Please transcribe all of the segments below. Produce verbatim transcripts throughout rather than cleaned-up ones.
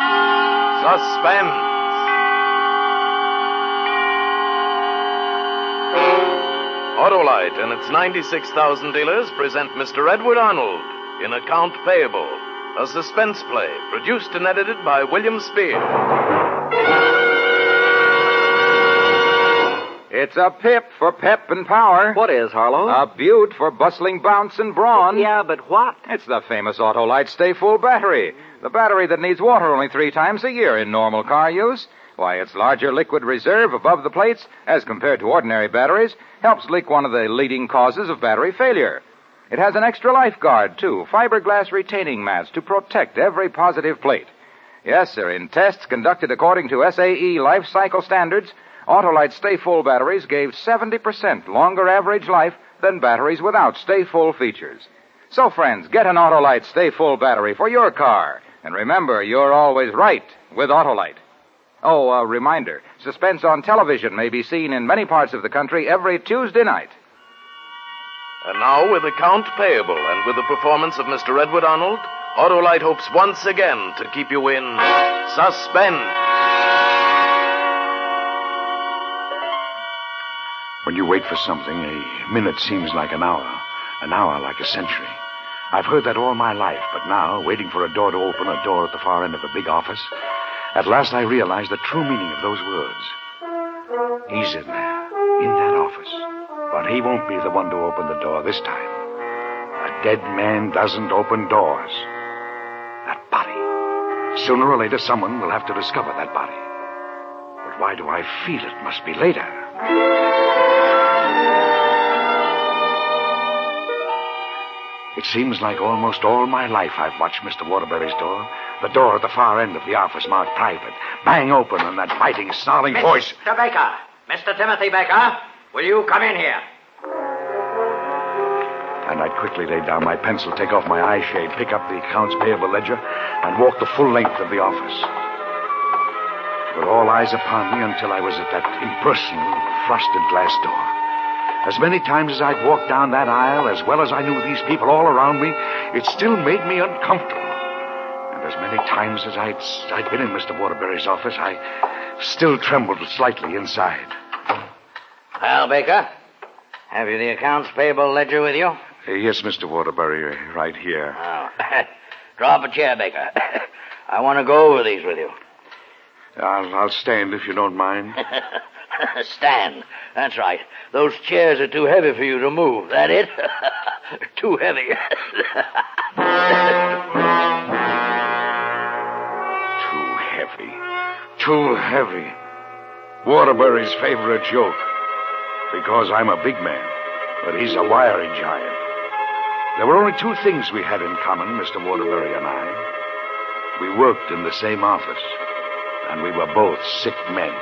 Suspense. Autolite and its ninety-six thousand dealers present Mister Edward Arnold in Account Payable, a suspense play produced and edited by William Spear. It's a pip for pep and power. What is, Harlow? A beaut for bustling bounce and brawn. Yeah, but what? It's the famous Autolite Stay Full battery. The battery that needs water only three times a year in normal car use. Why, its larger liquid reserve above the plates, as compared to ordinary batteries, helps leak one of the leading causes of battery failure. It has an extra lifeguard, too, fiberglass retaining mats to protect every positive plate. Yes, sir, in tests conducted according to S A E life cycle standards, Autolite Stay Full batteries gave seventy percent longer average life than batteries without Stay Full features. So, friends, get an Autolite Stay Full battery for your car. And remember, you're always right with Autolite. Oh, a reminder, Suspense on television may be seen in many parts of the country every Tuesday night. And now, with Account Payable and with the performance of Mister Edward Arnold, Autolite hopes once again to keep you in suspense. When you wait for something, a minute seems like an hour, an hour like a century. I've heard that all my life, but now, waiting for a door to open, a door at the far end of the big office, at last I realize the true meaning of those words. He's in there, in that office, but he won't be the one to open the door this time. A dead man doesn't open doors. That body. Sooner or later, someone will have to discover that body. But why do I feel it must be later? It seems like almost all my life I've watched Mister Waterbury's door. The door at the far end of the office marked private. Bang open and that biting, snarling voice. Mister Baker! Mister Timothy Baker! Will you come in here? And I'd quickly lay down my pencil, take off my eye shade, pick up the accounts payable ledger, and walk the full length of the office. With all eyes upon me until I was at that impersonal, frosted glass door. As many times as I'd walked down that aisle, as well as I knew these people all around me, it still made me uncomfortable. And as many times as I'd, I'd been in Mister Waterbury's office, I still trembled slightly inside. Well, Baker, have you the accounts payable ledger with you? Uh, yes, Mister Waterbury, uh, right here. Oh. Draw up a chair, Baker. I want to go over these with you. I'll, I'll stand if you don't mind. Stand. That's right. Those chairs are too heavy for you to move. That it? Too heavy. Too heavy. Too heavy. Waterbury's favorite joke. Because I'm a big man, but he's a wiry giant. There were only two things we had in common, Mister Waterbury and I. We worked in the same office, and we were both sick men.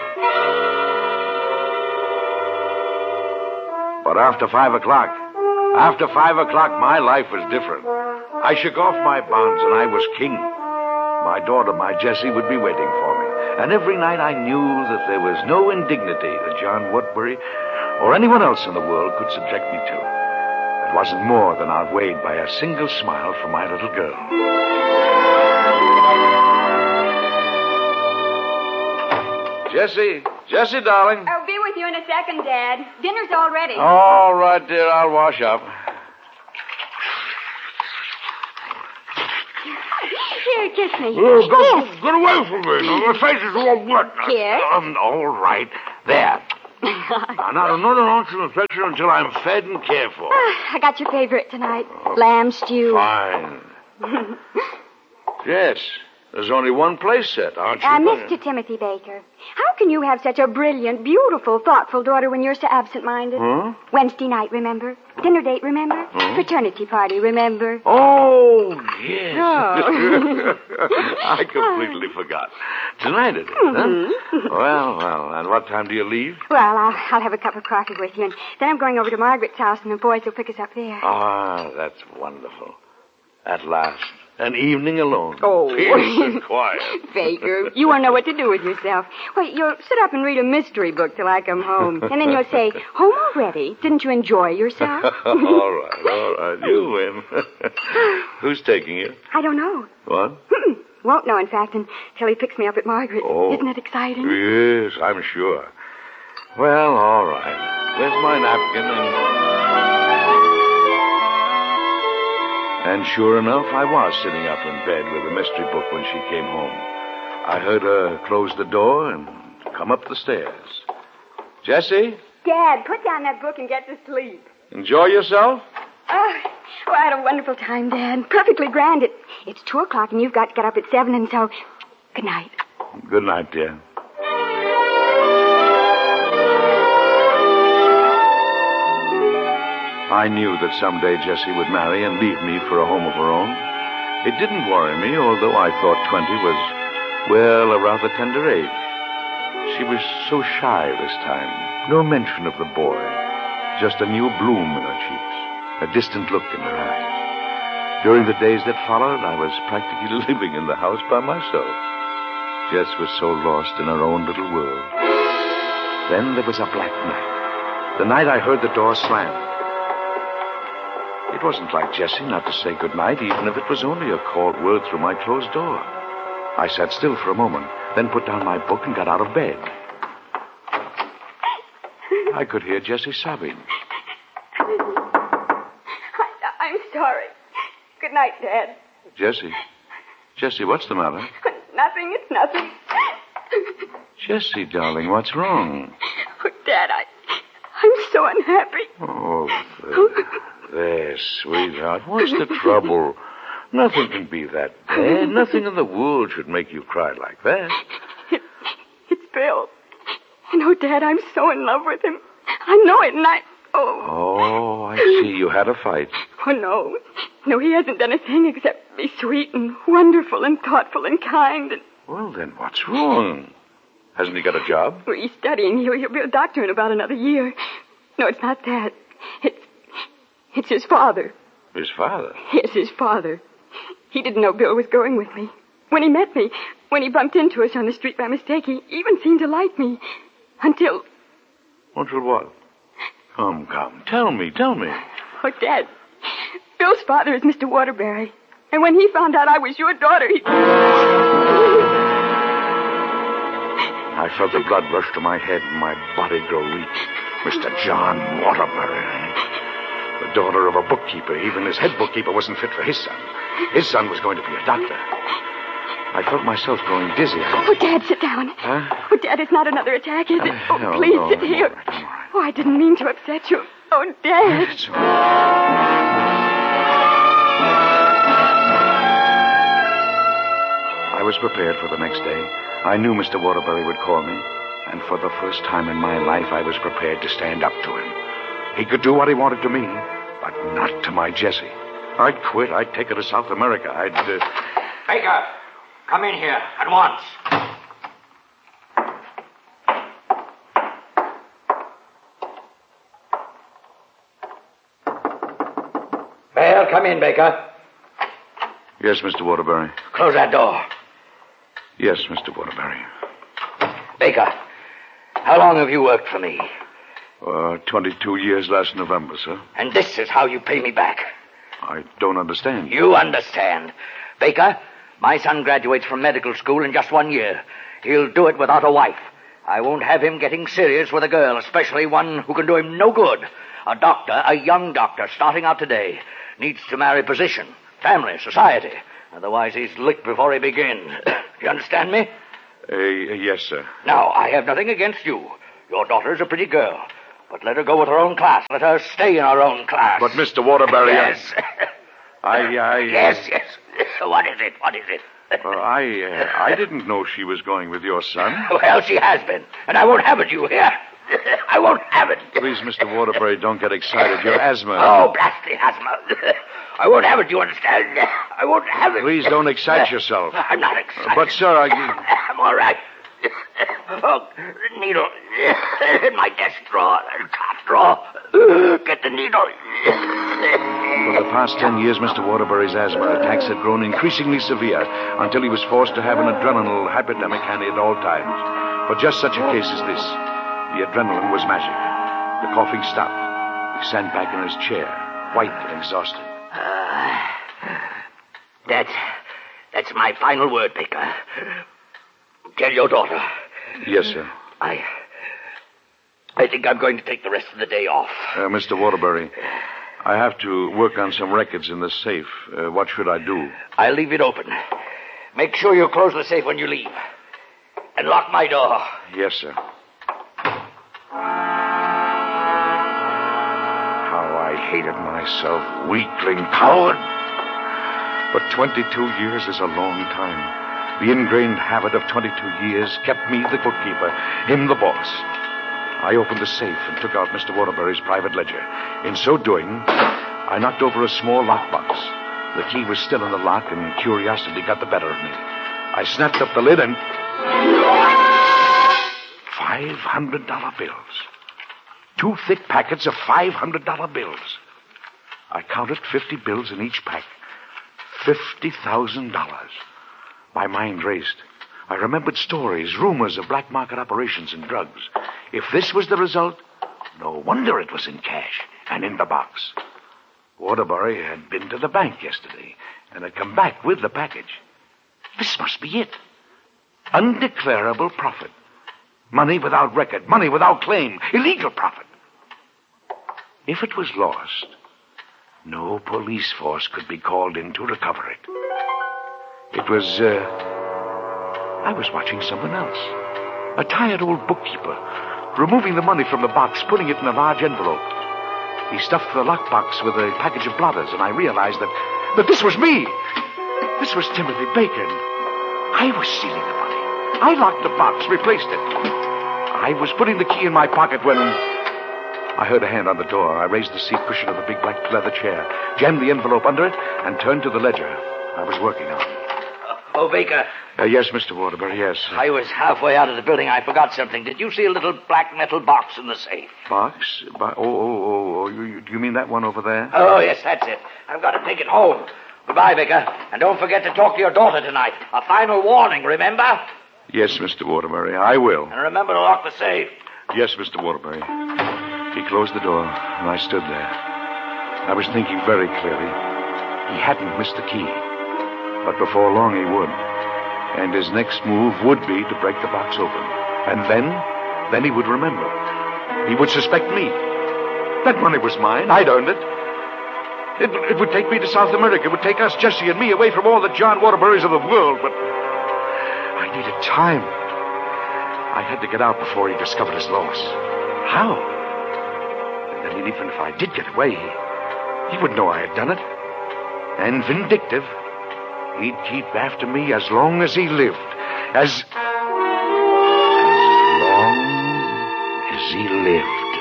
But after five o'clock, after five o'clock, my life was different. I shook off my bonds, and I was king. My daughter, my Jessie, would be waiting for me. And every night I knew that there was no indignity that John Woodbury or anyone else in the world could subject me to. It wasn't more than outweighed by a single smile from my little girl. Jessie, Jessie, darling. I'll be with you in a second, Dad. Dinner's all ready. All right, dear, I'll wash up. Here, kiss me. Oh, go, Yes. get away from me. My face is all wet. Here? Um, all right. There. Now, not another ounce of affection until I'm fed and cared for. I got your favorite tonight. Lamb stew. Fine. Yes. There's only one place set, aren't you? Uh, Mister Timothy Baker, how can you have such a brilliant, beautiful, thoughtful daughter when you're so absent-minded? Huh? Wednesday night, remember? Dinner date, remember? Huh? Fraternity party, remember? Oh, yes. Oh. I completely forgot. Tonight it is, huh? Well, well, and what time do you leave? Well, I'll, I'll have a cup of coffee with you, and then I'm going over to Margaret's house, and the boys will pick us up there. Ah, that's wonderful. At last. An evening alone. Oh. Peace and quiet. Baker, you won't know what to do with yourself. Well, you'll sit up and read a mystery book till I come home. And then you'll say, home already? Didn't you enjoy yourself? all right, all right. You win. Who's taking you? I don't know. What? Won't know, in fact, until he picks me up at Margaret. Oh. Isn't it exciting? Yes, I'm sure. Well, all right. Where's my napkin? And... and sure enough, I was sitting up in bed with a mystery book when she came home. I heard her close the door and come up the stairs. Jessie? Dad, put down that book and get to sleep. Enjoy yourself? Oh, well, I had a wonderful time, Dad. Perfectly grand. It, it's two o'clock, and you've got to get up at seven, and so... Good night. Good night, dear. I knew that someday Jessie would marry and leave me for a home of her own. It didn't worry me, although I thought twenty was, well, a rather tender age. She was so shy this time. No mention of the boy. Just a new bloom in her cheeks. A distant look in her eyes. During the days that followed, I was practically living in the house by myself. Jess was so lost in her own little world. Then there was a black night. The night I heard the door slam. It wasn't like Jessie not to say good night, even if it was only a cold word through my closed door. I sat still for a moment, then put down my book and got out of bed. I could hear Jessie sobbing. I, I'm sorry. Good night, Dad. Jessie? Jessie, what's the matter? Nothing, it's nothing. Jessie, darling, what's wrong? Oh, Dad, I, I'm so unhappy. Oh, there, there, sweetheart. What's the trouble? Nothing can be that bad. Nothing in the world should make you cry like that. It, it's Bill. You know, Dad, I'm so in love with him. I know it, and I... Oh. Oh, I see. You had a fight. Oh, no. No, he hasn't done a thing except be sweet and wonderful and thoughtful and kind. And... Well, then what's wrong? Hasn't he got a job? Well, he's studying. He'll, he'll be a doctor in about another year. No, it's not that. It's... It's his father. His father? Yes, his father. He didn't know Bill was going with me. When he met me, when he bumped into us on the street by mistake, he even seemed to like me. Until... Until what? Come, come. Tell me, tell me. Oh, Dad, Bill's father is Mister Waterbury. And when he found out I was your daughter, he... I felt the blood rush to my head and my body grow weak. Mister John Waterbury. The daughter of a bookkeeper. Even his head bookkeeper wasn't fit for his son. His son was going to be a doctor. I felt myself growing dizzy. Oh, Dad, sit down. Huh? Oh, Dad, it's not another attack, is it? Uh, oh, no, please no, sit I'm here. all right, I'm all right. Oh, I didn't mean to upset you. Oh, Dad. It's all right. I was prepared for the next day. I knew Mister Waterbury would call me. And for the first time in my life, I was prepared to stand up to him. He could do what he wanted to me, but not to my Jessie. I'd quit. I'd take her to South America. I'd... Uh... Baker, come in here at once. Well, come in, Baker. Yes, Mister Waterbury. Close that door. Yes, Mister Waterbury. Baker, how long have you worked for me? Uh, twenty-two years last November, sir. And this is how you pay me back. I don't understand. You understand. Baker, my son graduates from medical school in just one year. He'll do it without a wife. I won't have him getting serious with a girl, especially one who can do him no good. A doctor, a young doctor, starting out today, needs to marry position, family, society. Otherwise, he's licked before he begins. You understand me? Uh, yes, sir. Now, I have nothing against you. Your daughter's a pretty girl. But let her go with her own class. Let her stay in her own class. But, Mister Waterbury... Yes. I, I... Uh, yes, yes. What is it? What is it? Uh, I, uh, I didn't know she was going with your son. Well, she has been. And I won't have it, you hear? I won't have it. Please, Mister Waterbury, don't get excited. Your asthma... Oh, blast the asthma. I won't have it, you understand? I won't have it. Please don't excite yourself. I'm not excited. But, sir, I... I'm all right. Oh, the needle in my desk drawer, top drawer. Get the needle. For the past ten years, Mister Waterbury's asthma attacks had grown increasingly severe until he was forced to have an adrenaline hypodermic handy at all times. For just such a case as this, the adrenaline was magic. The coughing stopped. He sank back in his chair, white and exhausted. Uh, that's, That's my final word, Baker. Tell your daughter. Yes, sir. I... I think I'm going to take the rest of the day off. Uh, Mister Waterbury, I have to work on some records in the safe. Uh, what should I do? I'll leave it open. Make sure you close the safe when you leave. And lock my door. Yes, sir. How I hated myself, weakling, coward. But twenty-two years is a long time. The ingrained habit of twenty-two years kept me the bookkeeper, him the boss. I opened the safe and took out Mister Waterbury's private ledger. In so doing, I knocked over a small lockbox. The key was still in the lock, and curiosity got the better of me. I snapped up the lid and... Five hundred dollar bills. Two thick packets of five hundred dollar bills. I counted fifty bills in each pack. Fifty thousand dollars. My mind raced. I remembered stories, rumors of black market operations in drugs. If this was the result, no wonder it was in cash and in the box. Waterbury had been to the bank yesterday and had come back with the package. This must be it. Undeclarable profit. Money without record, money without claim, illegal profit. If it was lost, no police force could be called in to recover it. It was, uh... I was watching someone else. A tired old bookkeeper, removing the money from the box, putting it in a large envelope. He stuffed the lockbox with a package of blotters, and I realized that, that this was me. This was Timothy Baker. I was stealing the money. I locked the box, replaced it. I was putting the key in my pocket when I heard a hand on the door. I raised the seat cushion of the big black leather chair, jammed the envelope under it, and turned to the ledger I was working on. Oh, Baker. Uh, yes, Mister Waterbury, yes. I was halfway out of the building. I forgot something. Did you see a little black metal box in the safe? Box? Bo- oh, oh, oh, oh. You, you, do you mean that one over there? Oh, yes, that's it. I've got to take it home. Goodbye, Baker. And don't forget to talk to your daughter tonight. A final warning, remember? Yes, Mister Waterbury, I will. And remember to lock the safe. Yes, Mister Waterbury. He closed the door, and I stood there. I was thinking very clearly. He hadn't missed the key. But before long he would. And his next move would be to break the box open. And then, then he would remember. He would suspect me. That money was mine. I'd earned it. It, it would take me to South America. It would take us, Jesse and me, away from all the John Waterburys of the world. But I needed time. I had to get out before he discovered his loss. How? And then even if I did get away, he would know I had done it. And vindictive, he'd keep after me as long as he lived. As... as long as he lived.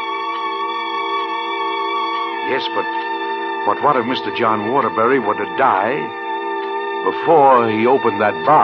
Yes, but... but what if Mister John Waterbury were to die before he opened that box?